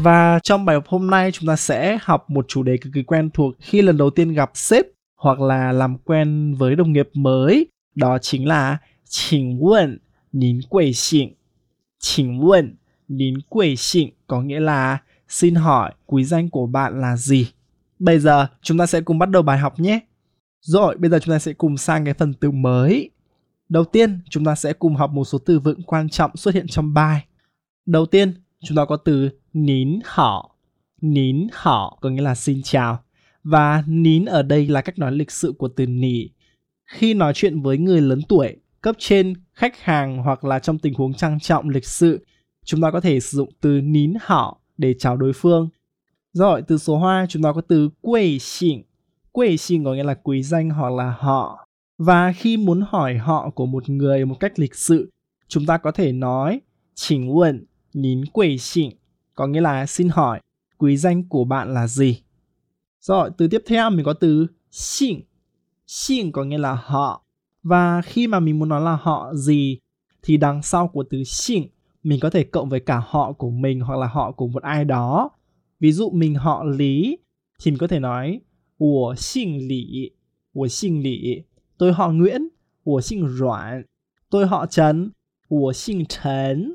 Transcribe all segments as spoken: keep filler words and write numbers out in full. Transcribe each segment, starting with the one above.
Và trong bài học hôm nay chúng ta sẽ học một chủ đề cực kỳ quen thuộc khi lần đầu tiên gặp sếp hoặc là làm quen với đồng nghiệp mới. Đó chính là请问您贵姓?请问您贵姓có nghĩa là xin hỏi quý danh của bạn là gì? Bây giờ chúng ta sẽ cùng bắt đầu bài học nhé. Rồi, bây giờ chúng ta sẽ cùng sang cái phần từ mới. Đầu tiên, chúng ta sẽ cùng học một số từ vựng quan trọng xuất hiện trong bài. Đầu tiên, chúng ta có từ nín hảo. Nín hảo có nghĩa là xin chào. Và nín ở đây là cách nói lịch sự của từ nỉ. Khi nói chuyện với người lớn tuổi, cấp trên, khách hàng hoặc là trong tình huống trang trọng lịch sự, chúng ta có thể sử dụng từ nín hảo để chào đối phương. Rồi, từ số hai, chúng ta có từ quê xịn. Quê xịn có nghĩa là quý danh hoặc là họ. Và khi muốn hỏi họ của một người một cách lịch sự, chúng ta có thể nói请问您贵姓? Có nghĩa là xin hỏi quý danh của bạn là gì? Rồi, từ tiếp theo mình có từ xịn. Xịn có nghĩa là họ. Và khi mà mình muốn nói là họ gì thì đằng sau của từ xịn mình có thể cộng với cả họ của mình hoặc là họ của một ai đó. Ví dụ mình họ Lý thì mình có thể nói 我姓李 我姓李 Tôi họ Nguyễn 我姓阮 Tôi họ Trần 我姓Trần.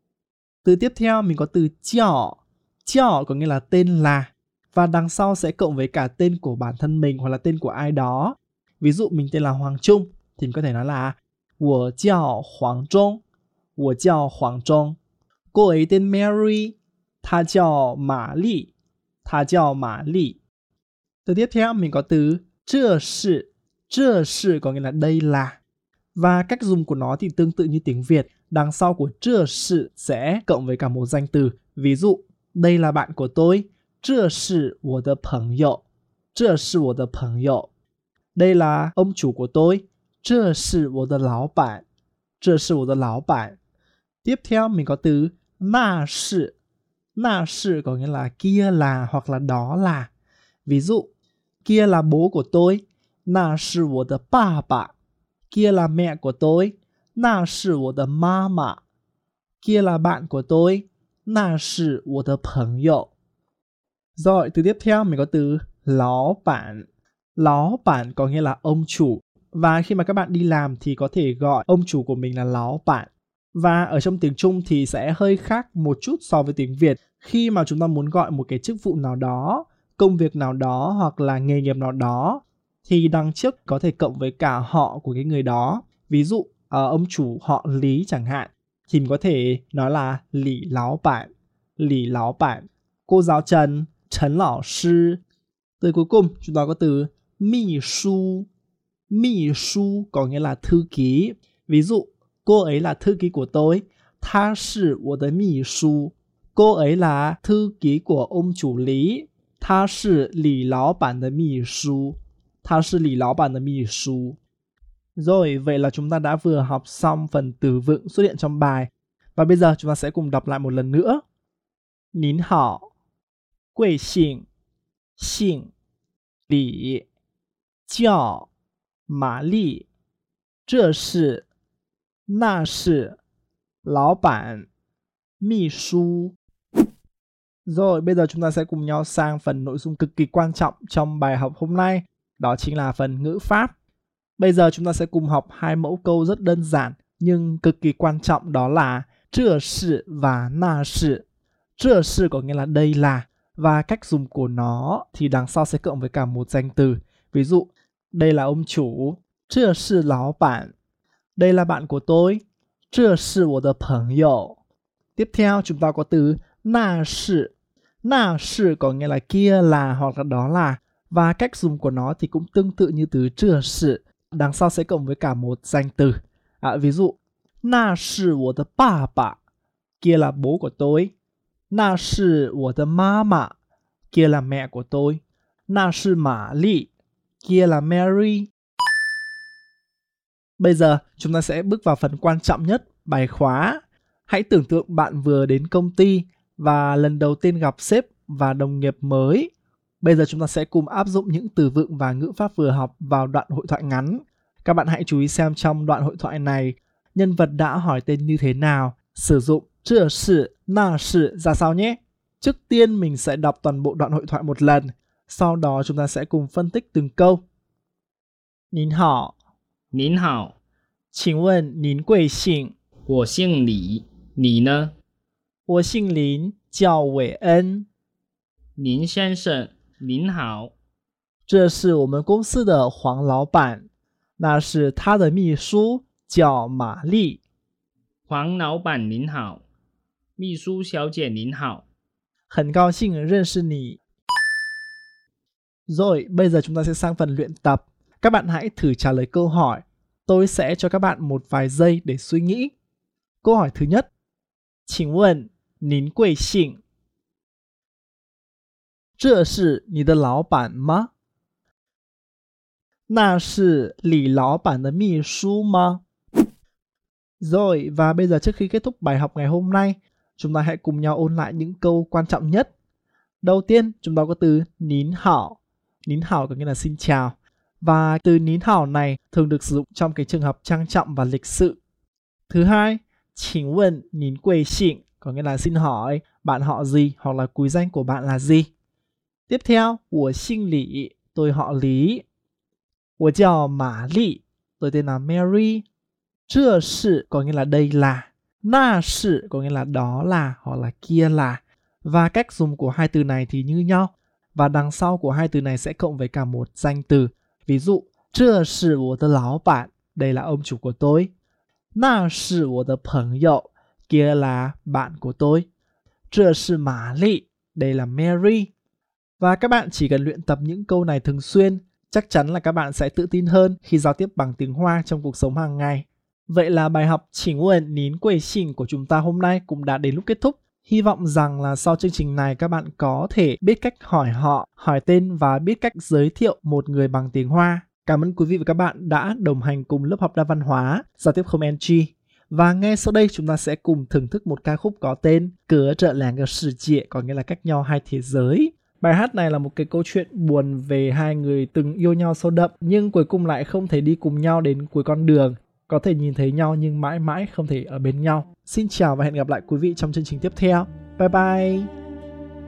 Từ tiếp theo mình có từ chào. Chào có nghĩa là tên là. Và đằng sau sẽ cộng với cả tên của bản thân mình hoặc là tên của ai đó. Ví dụ mình tên là Hoàng Trung thì mình có thể nói là 我叫黄忠 我叫黄忠 Cô ấy tên Mary 她叫玛丽 她叫玛丽. Từ tiếp theo mình có từ 这是 这是có nghĩa là đây là. Và cách dùng của nó thì tương tự như tiếng Việt. Đằng sau của 这是 sẽ cộng với cả một danh từ. Ví dụ, đây là bạn của tôi. 这是我的朋友 这是我的朋友 Đây là ông chủ của tôi. 这是我的老板 这是我的老板 Tiếp theo mình có từ 那是 那是có nghĩa là kia là hoặc là đó là. Ví dụ, kia là bố của tôi. 那是我的爸爸 Kia là mẹ của tôi. 那是我的妈妈 Kia là bạn của tôi. 那是我的朋友 Rồi, từ tiếp theo mình có từ lão bản. Lão bản có nghĩa là ông chủ. Và khi mà các bạn đi làm thì có thể gọi ông chủ của mình là lão bản. Và ở trong tiếng Trung thì sẽ hơi khác một chút so với tiếng Việt. Khi mà chúng ta muốn gọi một cái chức vụ nào đó, công việc nào đó hoặc là nghề nghiệp nào đó thì đằng trước có thể cộng với cả họ của cái người đó. Ví dụ, uh, ông chủ họ Lý chẳng hạn thì mình có thể nói là Lý lão bản. Lý lão bản. Cô giáo Trần, Trần lão sư. Từ cuối cùng chúng ta có từ秘書.秘書có nghĩa là thư ký. Ví dụ, cô ấy là thư ký của tôi. 她是我的秘書 Cô ấy là thư ký của ông chủ Lý. 她是李老板的秘書 她是李老板的秘書 Rồi, vậy là chúng ta đã vừa học xong phần từ vựng xuất hiện trong bài. Và bây giờ chúng ta sẽ cùng đọc lại một lần nữa. Nín hảo, quê xịn, xịn, Lý, chào, Mã Lị, 这是, 那是, 老板, 秘書. Rồi, bây giờ chúng ta sẽ cùng nhau sang phần nội dung cực kỳ quan trọng trong bài học hôm nay. Đó chính là phần ngữ pháp. Bây giờ chúng ta sẽ cùng học hai mẫu câu rất đơn giản nhưng cực kỳ quan trọng, đó là 这是 và 那是. 这是có nghĩa là đây là. Và cách dùng của nó thì đằng sau sẽ cộng với cả một danh từ. Ví dụ, đây là ông chủ. 这是老板. Đây là bạn của tôi. 这是我的朋友. Tiếp theo chúng ta có từ 那是. 那是có nghĩa là kia là hoặc là đó là. Và cách dùng của nó thì cũng tương tự như từ 这是. Đằng sau sẽ cộng với cả một danh từ. À, ví dụ, 那是我的爸爸. Kia là bố của tôi. 那是我的妈妈. Kia là mẹ của tôi. 那是玛丽. Kia là Mary. Bây giờ chúng ta sẽ bước vào phần quan trọng nhất, bài khóa. Hãy tưởng tượng bạn vừa đến công ty và lần đầu tiên gặp sếp và đồng nghiệp mới. Bây giờ chúng ta sẽ cùng áp dụng những từ vựng và ngữ pháp vừa học vào đoạn hội thoại ngắn. Các bạn hãy chú ý xem trong đoạn hội thoại này, nhân vật đã hỏi tên như thế nào, sử dụng 这是, 那是 ra sao nhé. Trước tiên mình sẽ đọc toàn bộ đoạn hội thoại một lần, sau đó chúng ta sẽ cùng phân tích từng câu. 您好， 您好， 请问您贵姓？ 我姓李，你呢？ 我姓林，叫韦恩。 林先生，您好。 这是我们公司的黄老板，那是他的秘书，叫玛丽。 黄老板您好，秘书小姐您好。 很高兴认识你。Rồi, bây giờ chúng ta sẽ sang phần luyện tập. Các bạn hãy thử trả lời câu hỏi. Tôi sẽ cho các bạn một vài giây để suy nghĩ. Câu hỏi thứ nhất. 请问您贵姓？这是你的老板吗？那是李老板的秘书吗？ Rồi, và bây giờ trước khi kết thúc bài học ngày hôm nay, chúng ta hãy cùng nhau ôn lại những câu quan trọng nhất. Đầu tiên, chúng ta có từ nín hảo. Nín hảo có nghĩa là xin chào. Và từ nín hảo này thường được sử dụng trong cái trường hợp trang trọng và lịch sự. Thứ hai, 请问您贵姓có nghĩa là xin hỏi bạn họ gì hoặc là quý danh của bạn là gì. Tiếp theo, 我姓李, tôi họ Lý. 我叫玛丽, tôi tên là Mary. 这是có nghĩa là đây là. 那是có nghĩa là đó là hoặc là kia là. Và cách dùng của hai từ này thì như nhau. Và đằng sau của hai từ này sẽ cộng với cả một danh từ. Ví dụ, 这是我的老板, đây là ông chủ của tôi. 那是我的朋友, kia là bạn của tôi. 这是玛丽, đây là Mary. Và các bạn chỉ cần luyện tập những câu này thường xuyên, chắc chắn là các bạn sẽ tự tin hơn khi giao tiếp bằng tiếng Hoa trong cuộc sống hàng ngày. Vậy là bài học 请问您贵姓 của chúng ta hôm nay cũng đã đến lúc kết thúc. Hy vọng rằng là sau chương trình này các bạn có thể biết cách hỏi họ, hỏi tên và biết cách giới thiệu một người bằng tiếng Hoa. Cảm ơn quý vị và các bạn đã đồng hành cùng lớp học đa văn hóa giao tiếp không en giê. Và ngay sau đây chúng ta sẽ cùng thưởng thức một ca khúc có tên Cớ trợ làng ở世界, có nghĩa là cách nhau hai thế giới. Bài hát này là một cái câu chuyện buồn về hai người từng yêu nhau sâu đậm nhưng cuối cùng lại không thể đi cùng nhau đến cuối con đường. Có thể nhìn thấy nhau nhưng mãi mãi không thể ở bên nhau. Xin chào và hẹn gặp lại quý vị trong chương trình tiếp theo. Bye bye!